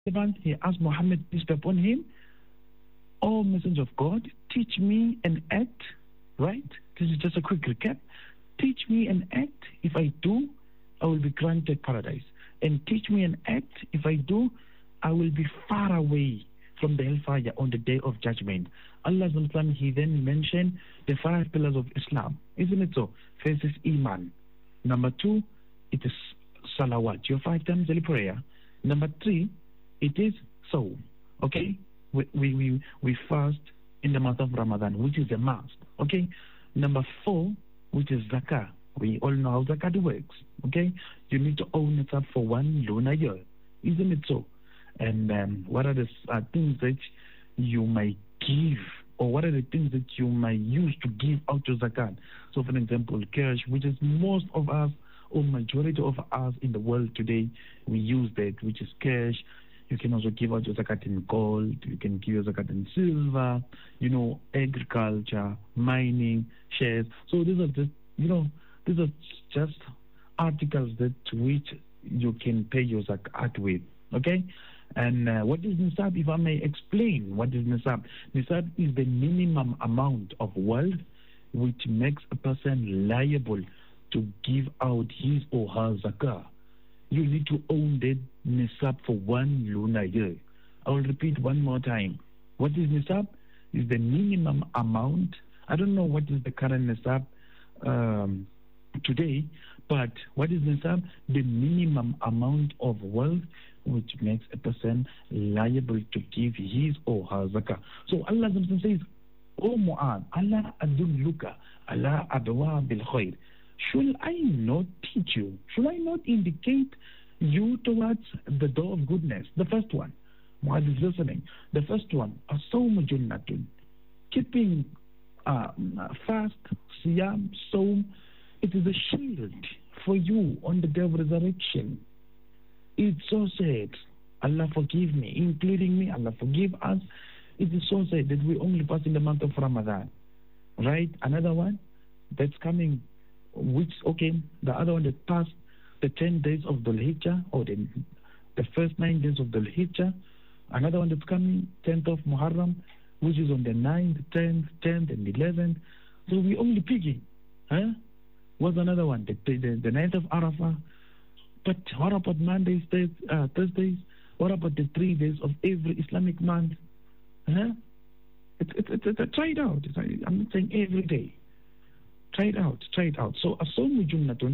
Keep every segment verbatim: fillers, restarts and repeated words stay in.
servant, he asked Muhammad, peace be upon him, "O Messenger of God, teach me an act," right? This is just a quick recap. "Teach me an act. If I do, I will be granted paradise. And teach me an act. If I do, I will be far away from the hellfire on the day of judgment." Allah subhanahu wa ta'ala, he then mentioned the five pillars of Islam. Isn't it so? First is Iman. Number two, it is Salawat, your five times daily prayer. Number three, it is Sawm. Okay? We, we, we, we fast in the month of Ramadan, which is a must. Okay? Number four, which is Zakah. We all know how Zakat works. Okay? You need to own it up for one lunar year. Isn't it so? And um, what are the uh, things that you might give, or what are the things that you might use to give out your zakat? So, for example, cash, which is most of us, or majority of us in the world today, we use that, which is cash. You can also give out your zakat in gold. You can give your zakat in silver. You know, agriculture, mining, shares. So these are just, you know, these are just articles that which you can pay your zakat with. Okay. And uh, what is nisab? If I may explain, what is nisab? Nisab is the minimum amount of wealth which makes a person liable to give out his or her zakah. You need to own that nisab for one lunar year. I will repeat one more time. What is nisab? Is the minimum amount. I don't know what is the current nisab um, today, but what is nisab? The minimum amount of wealth which makes a person liable to give his or her zakah. So Allah says, "O Mu'ad, Allah adulluka ala abwa bil khair." Should I not teach you? Should I not indicate you towards the door of goodness? The first one, Mu'ad is listening. The first one, as-sawmu junnatun. Keeping uh, fast, siyam, sawm, it is a shield for you on the day of resurrection. It's so sad. Allah forgive me, including me. Allah forgive us. It is so sad that we only fast in the month of Ramadan. Right? Another one that's coming, which, okay, the other one that passed the ten days of Dhul Hijjah, or the, the first nine days of Dhul Hijjah. Another one that's coming, tenth of Muharram, which is on the ninth, tenth, tenth, and eleventh. So we only picking. Huh? What's another one? The, the, the ninth of Arafah. But what about Mondays, Thursdays, uh, Thursdays? What about the three days of every Islamic month? Huh? It, it, it, it, try it out. I'm not saying every day. Try it out. Try it out. So, as-sawmu junnatun,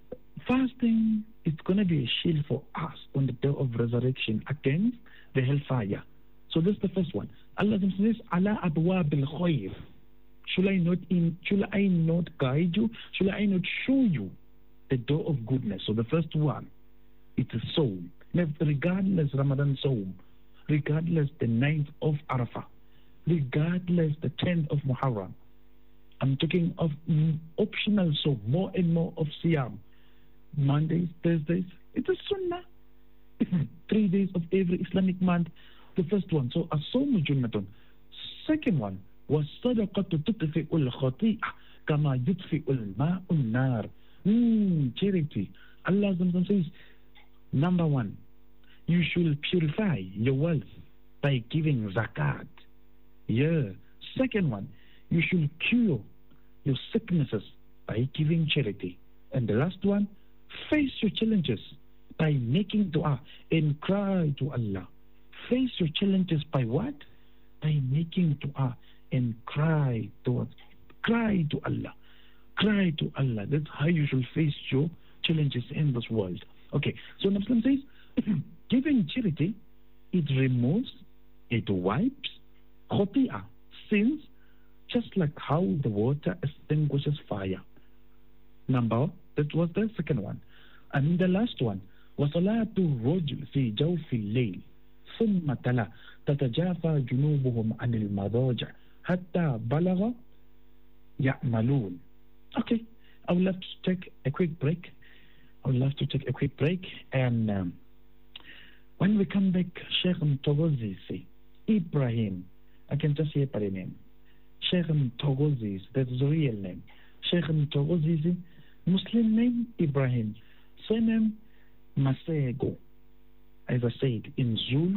fasting is going to be a shield for us on the day of resurrection against the hellfire. So that's the first one. Allah says, "Ala abwa bil khair." Should I not in? Should I not guide you? Should I not show you the door of goodness? So the first one, it is Sawm. Regardless Ramadan Sawm, regardless the ninth of Arafah, regardless the tenth of Muharram. I'm talking of optional Sawm, more and more of Siyam. Mondays, Thursdays, it is Sunnah. Three days of every Islamic month, the first one. So as-sawmu junnatun. Second one was sadaqatu tutfi'ul khati'ah kama yutfi'ul ma'un nar. Mm, charity. Allah says, number one, you should purify your wealth by giving zakat. Yeah. Second one, you should cure your sicknesses by giving charity. And the last one, face your challenges by making dua and cry to Allah. Face your challenges by what? By making dua and cry to cry to Allah. Cry to Allah. That's how you should face your challenges in this world. Okay, so Muslim says, giving charity, it removes, it wipes khati'ah, sins, just like how the water extinguishes fire. Number, that was the second one. And the last one, وَصَلَاةُ الرَّجُلِ فِي جَوْفِ اللَّيْلِ ثُمَّ تَلَا تَتَجَافَى جُنُوبُهُمْ عَنِ الْمَضَاجِعِ حَتَّى بَلَغَ يَعْمَلُونَ. Okay, I would love to take a quick break. I would love to take a quick break. And um, when we come back, Sheikh Mthokozisi Ibrahim, I can just hear by the name. Sheikh Mthokozisi, that's the real name. Sheikh Mthokozisi, Muslim name Ibrahim, surname Masego. as I said, in Zulu,